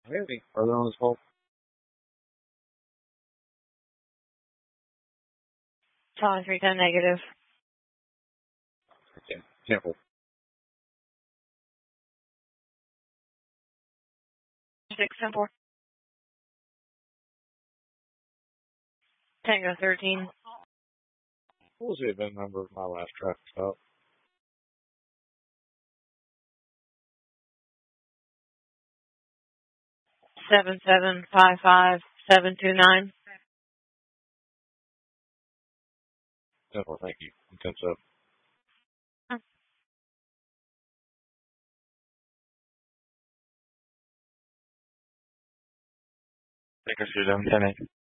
Anything further on this call? Charlie 310 negative. Okay. Careful. 674. Tango 13. What was the event number of my last traffic stop? 7755729. Definitely, thank you. 10-7. Baker Street, 1110.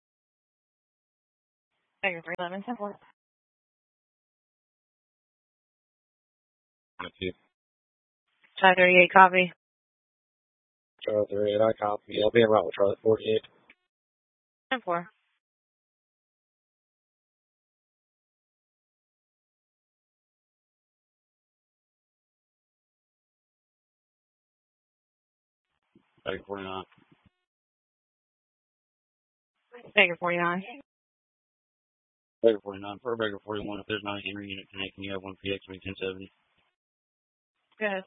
Tango 311 10-4. Thank you. Charlie 38 copy. Charlie 38, I copy. I'll be en route with Charlie 48. 10-4. Baker 49. Tango 49. Baker 49. For Baker 41, if there's not a Henry unit connecting, you have one PX 1070. Good.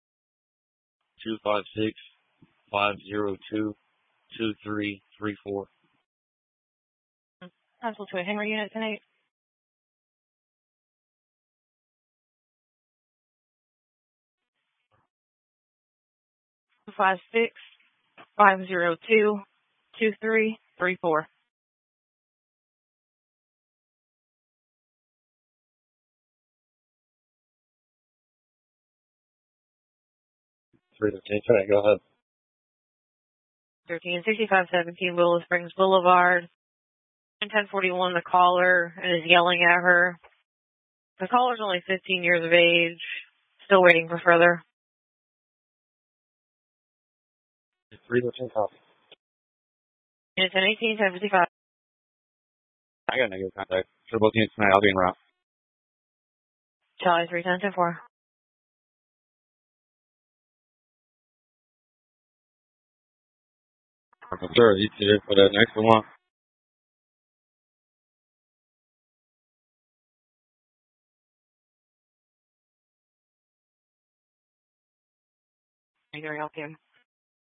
256-502-2334. Cancel to a Henry unit tonight. 256-502-2334. 315, okay, go ahead. 136517 Willow Springs Boulevard. 1041, the caller is yelling at her. The caller's only 15 years of age. Still waiting for further. 315, copy. It's an 1055. I got negative contact. For both units tonight, I'll be en route. Charlie 310 10-4. Sir, you did for the next one. Are you going to help him?